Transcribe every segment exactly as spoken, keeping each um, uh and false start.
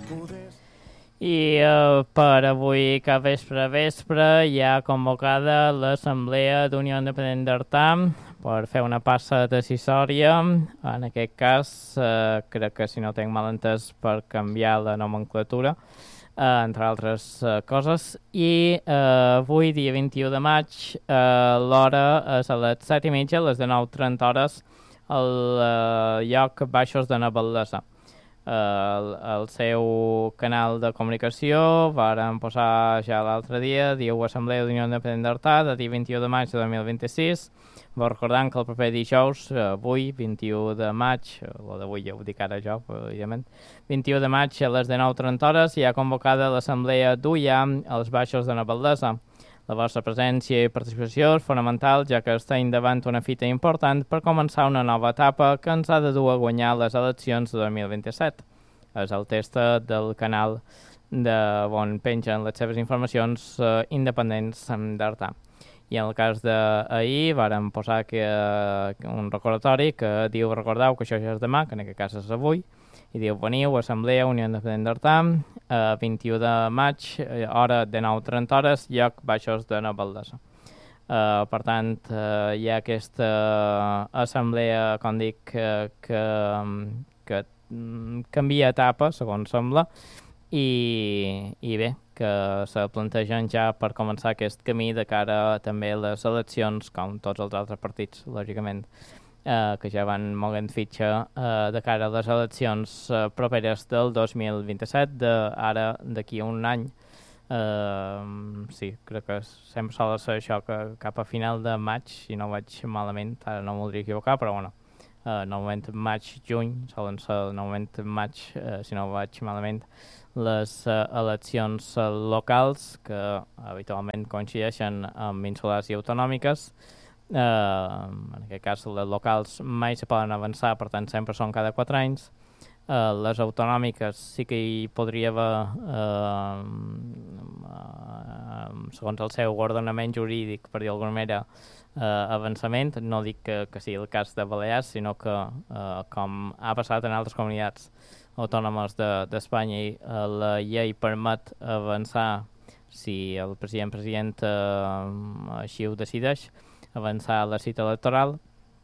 I uh, per avui cap vespre a vespre hi ha convocada l'Assemblea d'Unió Independent d'Artà per fer una passa decisòria. En aquest cas, uh, crec que si no tenc mal entès, per canviar la nomenclatura, uh, entre altres uh, coses. I uh, avui, dia vint-i-u de maig, uh, l'hora és a les set i mitja, a les de nou trenta hores, al uh, lloc Baixos de Navaldesa. El, el seu canal de comunicació varen posar ja l'altre dia, diu Assemblea d'Unió Independent d'Artà, de dia vint-i-u de maig de dos mil vint-i-sis. Vos recordant que el proper dijous, avui, vint-i-u de maig, o d'avui ja ho dic ara jo, evidentment, vint-i-u de maig a les de nou trenta hores hi ha convocada l'Assemblea d'U I A als Baixos de Navaldesa. La vostra presència i participació és fonamental, ja que estem davant una fita important per començar una nova etapa que ens ha de dur a guanyar les eleccions de dos mil vint-i-set. És el test del canal de on pengen les seves informacions eh, independents d'Artà. I en el cas d'ahir vàrem posar que, uh, un recordatori que diu, recordeu que això ja és demà, que en aquest cas és avui, i diu, veniu, Assemblea, Unió Independent d'Artà, eh, vint-i-u de maig, eh, hora de nou trenta hores, lloc Baixos de Navaldesa. Eh, per tant, eh, hi ha aquesta assemblea, com dic, que, que, que canvia etapa, segons sembla, i, i bé, que se plantegen ja per començar aquest camí de cara a també les eleccions, com tots els altres partits, lògicament, eh, que ja van moguent fitxa eh, de cara a les eleccions eh, properes del dos mil vint-i-set, de, ara d'aquí a un any. Uh, sí, crec que sempre sol ser això, que cap a final de maig, si no vaig malament, ara no m'ho voldria equivocar, però bueno, uh, normalment maig-juny, solen ser normalment maig, uh, si no vaig malament, les uh, eleccions uh, locals, que habitualment coincideixen amb insulars i autonòmiques. Uh, en aquest cas, les locals mai se poden avançar, per tant sempre són cada quatre anys. Uh, les autonòmiques sí que hi podria haver, uh, uh, segons el seu ordenament jurídic, per dir d'alguna manera, uh, avançament. No dic que, que sigui el cas de Balears, sinó que, uh, com ha passat en altres comunitats autònomes d'Espanya, de, uh, la llei permet avançar, si el president-president uh, així ho decideix, avançar la cita electoral.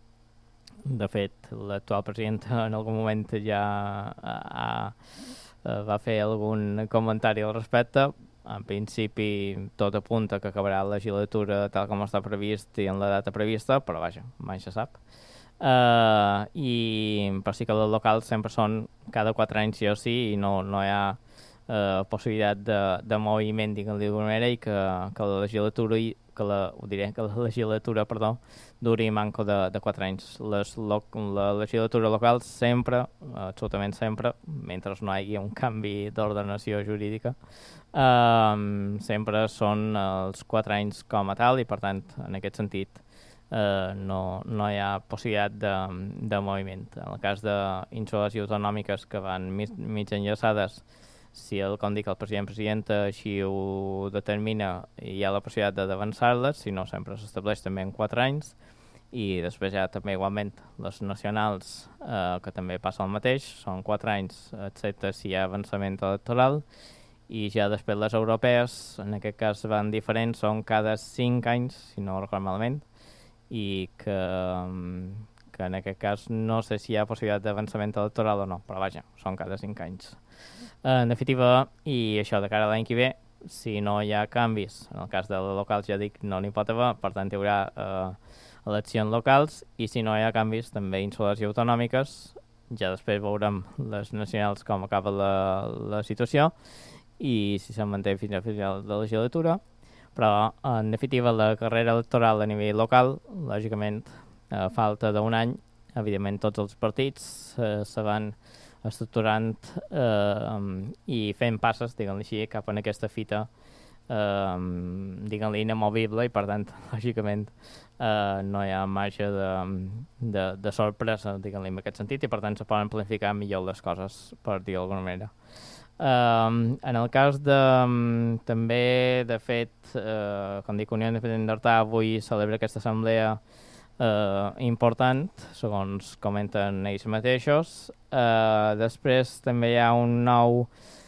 De fet, l'actual president en algun moment ja ha, ha, va fer algun comentari al respecte. En principi, tot apunta que acabarà la legislatura tal com està previst i en la data prevista, però vaja, mai se sap. Uh, i però sí que els locals sempre són cada quatre anys sí o sí, i no, no hi ha uh, possibilitat de, de moviment, diguem-li d'alguna manera, i que, que la legislatura que la, ho diré, que la legislatura, perdó, duri manco de, de quatre anys. Les, lo, la legislatura local sempre, absolutament sempre, mentre no hi hagi un canvi d'ordenació jurídica, um, sempre són els quatre anys com a tal, i per tant, en aquest sentit, uh, no, no hi ha possibilitat de, de moviment. En el cas d'insulars i autonòmiques que van mig, mig enllaçades, si el, com dic, el president-president així ho determina, hi ha la possibilitat d'avançar-les, si no sempre s'estableix també en quatre anys, i després hi ha també igualment les nacionals, eh, que també passa el mateix, són quatre anys, excepte si hi ha avançament electoral, i ja després les europees, en aquest cas van diferents, són cada cinc anys, si no ho recordo malament, i que, que en aquest cas no sé si hi ha possibilitat d'avançament electoral o no, però vaja, són cada cinc anys. En definitiva, i això de cara a l'any que ve, si no hi ha canvis, en el cas de les locals ja dic no n'hi pot haver, per tant hi haurà eh, eleccions locals, i si no hi ha canvis també insulars i autonòmiques, ja després veurem les nacionals com acaba la, la situació i si se'n manté fins al final de la legislatura, però en definitiva la carrera electoral a nivell local, lògicament a falta d'un any, evidentment tots els partits eh, se van estructurant eh, i fent passes, diguem-li així, cap en aquesta fita, eh, diguem-li, inamovible, i per tant, lògicament, eh, no hi ha marge de, de, de sorpresa, diguem-li, en aquest sentit, i per tant se poden planificar millor les coses, per dir d'alguna manera. Uh, en el cas de, um, també, de fet, uh, com dic, Unió Independent d'Artà avui celebra aquesta assemblea uh, important, segons comenten ells mateixos. Uh, després també hi ha un nou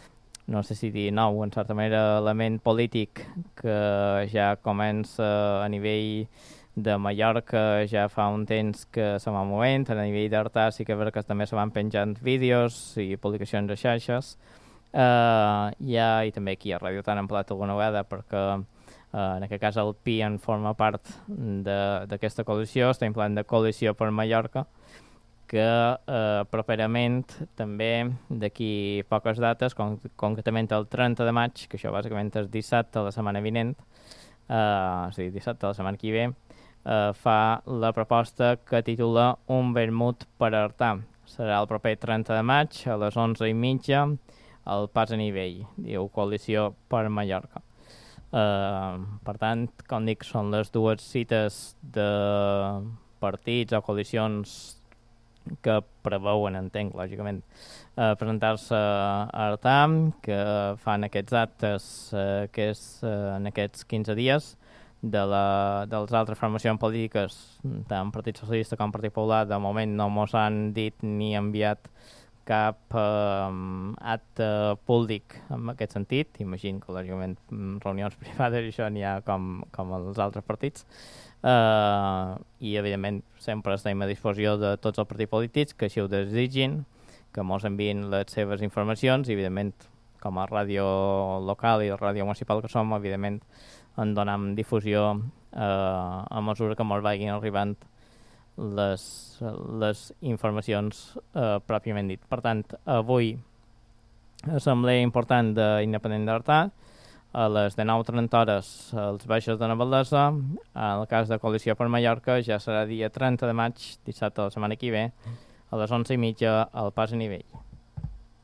no sé si dir nou, en certa manera, element polític que ja comença a nivell de Mallorca, ja fa un temps que se va movent, a nivell d'Artà sí que és que també se van penjant vídeos i publicacions a xarxes, uh, ja, i també aquí a Radio Tan hem parlat alguna vegada perquè uh, en aquest cas el P I en forma part d'aquesta coalició, està en plan de coalició per Mallorca, que eh, properament també d'aquí poques dates, con concretament el trenta de maig, que això bàsicament és dissabte de la setmana vinent, eh, és a dir, dissabte de la setmana que ve, eh, fa la proposta que titula Un vermut per Artà. Serà el proper trenta de maig a les onze i mitja al Pas a Nivell, diu Coalició per Mallorca. Uh, per tant, com dic, són les dues cites de partits o coalicions que preveuen, entenc, lògicament, uh, presentar-se a Artà, que fan aquests actes uh, que és uh, en aquests quinze dies de, la, de les altres formacions polítiques, tant Partit Socialista com Partit Popular, de moment no mos han dit ni enviat cap uh, acte públic en aquest sentit. Imagino que, lògicament, reunions privades i això n'hi ha com, com els altres partits. Uh, i evidentment sempre estem a disposició de tots els partits polítics que així ho desitgin, que mos envien les seves informacions i evidentment com a ràdio local i ràdio municipal que som, evidentment en donem difusió uh, a mesura que mos vagin arribant les, les informacions uh, pròpiament dit. Per tant, avui assemblea important d'Independent d'Artà a les dinou trenta hores als Baixos de Navalesa. En el cas de Coalició per Mallorca ja serà dia trenta de maig, dissabte de la setmana que ve, a les onze i mitja al Pas a Nivell.